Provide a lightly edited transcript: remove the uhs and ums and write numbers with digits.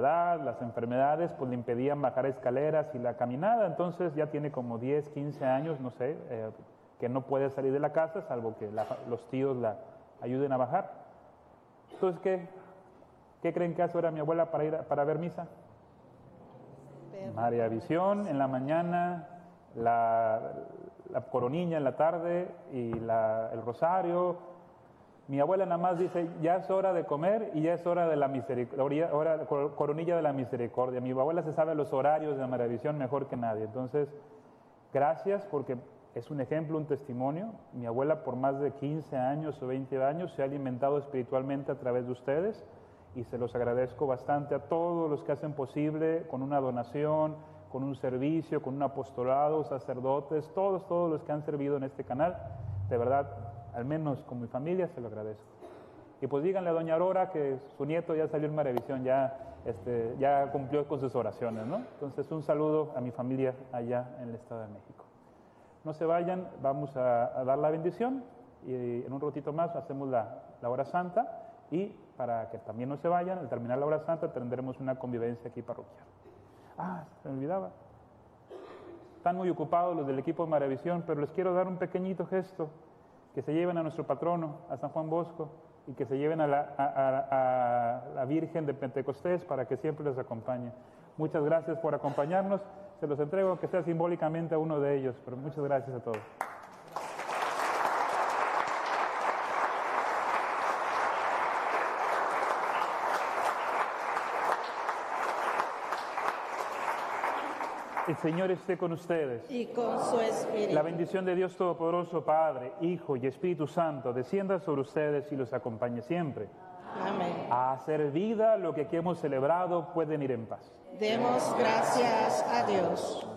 edad, las enfermedades, pues le impedían bajar escaleras y la caminada. Entonces ya tiene como 10, 15 años, no sé, que no puede salir de la casa, salvo que los tíos la ayuden a bajar. Entonces, ¿qué creen que hace ahora mi abuela para ver misa? María Visión en la mañana, la coronilla en la tarde y el rosario. Mi abuela nada más dice, ya es hora de comer y ya es hora de la misericordia, coronilla de la misericordia. Mi abuela se sabe los horarios de María Visión mejor que nadie. Entonces, gracias porque es un ejemplo, un testimonio. Mi abuela por más de 15 años o 20 años se ha alimentado espiritualmente a través de ustedes y se los agradezco bastante a todos los que hacen posible con una donación, con un servicio, con un apostolado, sacerdotes, todos los que han servido en este canal. De verdad, al menos con mi familia se lo agradezco. Y pues díganle a doña Aurora que su nieto ya salió en Maravisión, ya cumplió con sus oraciones, ¿no? Entonces un saludo a mi familia allá en el Estado de México. No se vayan, vamos a dar la bendición y en un ratito más hacemos la hora santa y para que también no se vayan, al terminar la hora santa tendremos una convivencia aquí parroquial. Se me olvidaba. Están muy ocupados los del equipo de Maravisión, pero les quiero dar un pequeñito gesto, que se lleven a nuestro patrono, a San Juan Bosco, y que se lleven a la Virgen de Pentecostés para que siempre les acompañe. Muchas gracias por acompañarnos. Se los entrego, aunque sea simbólicamente, a uno de ellos, pero muchas gracias a todos. El Señor esté con ustedes. Y con su espíritu. La bendición de Dios Todopoderoso, Padre, Hijo y Espíritu Santo, descienda sobre ustedes y los acompañe siempre. Amén. A hacer vida lo que aquí hemos celebrado, pueden ir en paz. Demos gracias a Dios.